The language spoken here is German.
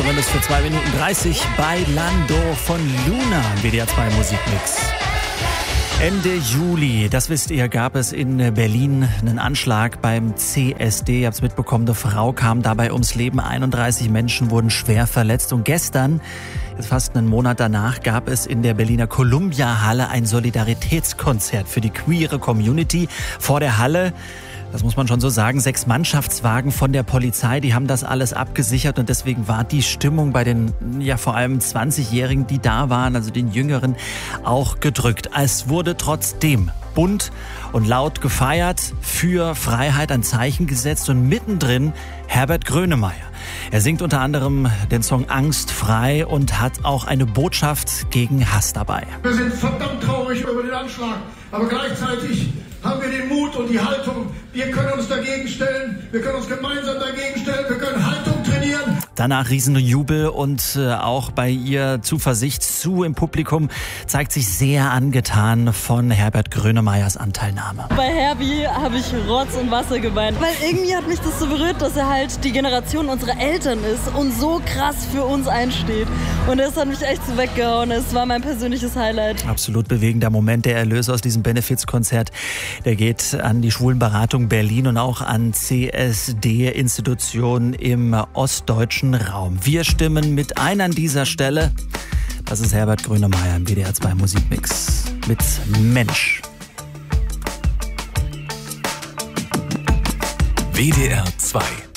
zumindest für 2 Minuten 30 bei Lando von Luna im WDR 2 Musikmix. Ende Juli, das wisst ihr, gab es in Berlin einen Anschlag beim CSD. Ihr habt es mitbekommen, eine Frau kam dabei ums Leben. 31 Menschen wurden schwer verletzt. Und gestern, jetzt fast einen Monat danach, gab es in der Berliner Columbia-Halle ein Solidaritätskonzert für die queere Community. Vor der Halle, das muss man schon so sagen, 6 Mannschaftswagen von der Polizei, die haben das alles abgesichert und deswegen war die Stimmung bei den, vor allem 20-Jährigen, die da waren, also den Jüngeren, auch gedrückt. Es wurde trotzdem bunt und laut gefeiert, für Freiheit ein Zeichen gesetzt und mittendrin Herbert Grönemeyer. Er singt unter anderem den Song Angst frei und hat auch eine Botschaft gegen Hass dabei. Wir sind verdammt traurig über den Anschlag, aber gleichzeitig haben wir den Mut und die Haltung, wir können uns dagegen stellen, wir können uns gemeinsam dagegen stellen, wir können Haltung trainieren. Danach Riesenjubel und auch bei ihr Zuversicht im Publikum zeigt sich sehr angetan von Herbert Grönemeyers Anteilnahme. Bei Herbie habe ich Rotz und Wasser geweint, weil irgendwie hat mich das so berührt, dass er halt die Generation unserer Eltern ist und so krass für uns einsteht. Und das hat mich echt so weggehauen. Es war mein persönliches Highlight. Absolut bewegender Moment. Der Erlös aus diesem Benefizkonzert, der geht an die Schwulenberatung Berlin und auch an CSD-Institutionen im ostdeutschen Raum. Wir stimmen mit ein an dieser Stelle. Das ist Herbert Grönemeyer im WDR 2 Musikmix mit Mensch. WDR 2